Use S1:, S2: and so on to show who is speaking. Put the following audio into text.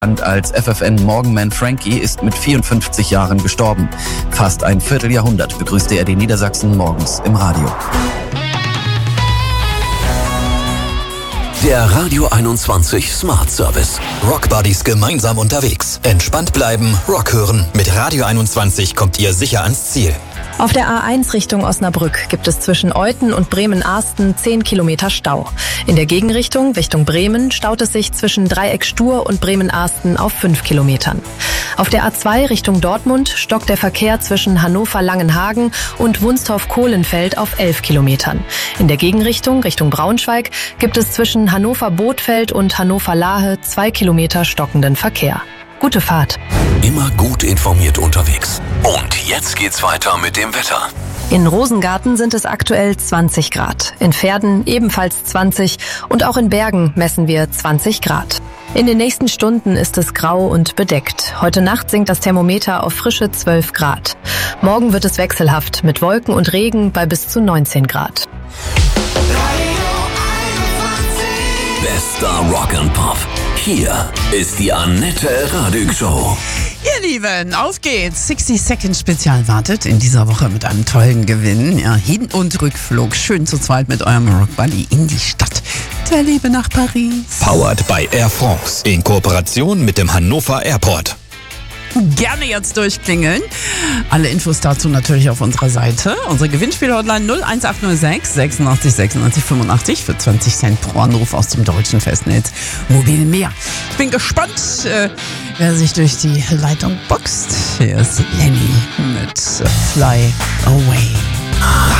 S1: als FFN-Morgenman Frankie ist mit 54 Jahren gestorben. Fast ein Vierteljahrhundert begrüßte er die Niedersachsen morgens im Radio.
S2: Der Radio 21 Smart Service. Rock Buddies gemeinsam unterwegs. Entspannt bleiben, Rock hören. Mit Radio 21 kommt ihr sicher ans Ziel.
S3: Auf der A1 Richtung Osnabrück gibt es zwischen Euthen und Bremen-Arsten 10 Kilometer Stau. In der Gegenrichtung, Richtung Bremen, staut es sich zwischen Dreieck Stur und Bremen-Arsten auf 5 Kilometern. Auf der A2 Richtung Dortmund stockt der Verkehr zwischen Hannover-Langenhagen und Wunstorf-Kohlenfeld auf 11 Kilometern. In der Gegenrichtung, Richtung Braunschweig, gibt es zwischen Hannover-Bothfeld und Hannover-Lahe 2 Kilometer stockenden Verkehr. Gute Fahrt.
S2: Immer gut informiert unterwegs. Und jetzt geht's weiter mit dem Wetter.
S3: In Rosengarten sind es aktuell 20 Grad. In Verden ebenfalls 20 und auch in Bergen messen wir 20 Grad. In den nächsten Stunden ist es grau und bedeckt. Heute Nacht sinkt das Thermometer auf frische 12 Grad. Morgen wird es wechselhaft mit Wolken und Regen bei bis zu 19 Grad.
S2: Bester Rock and Pop. Hier ist die Annette Radig Show.
S4: Ihr Lieben, auf geht's. 60 Second Spezial wartet in dieser Woche mit einem tollen Gewinn. Ja, Hin- und Rückflug. Schön zu zweit mit eurem Rock Buddy in die Stadt. Der Liebe nach Paris.
S2: Powered by Air France. In Kooperation mit dem Hannover Airport.
S4: Gerne jetzt durchklingeln. Alle Infos dazu natürlich auf unserer Seite. Unsere Gewinnspiel-Hotline 01806 86 96 85 für 20 Cent pro Anruf aus dem deutschen Festnetz Mobil Mehr. Ich bin gespannt, wer sich durch die Leitung boxt. Hier ist Lenny mit Fly Away.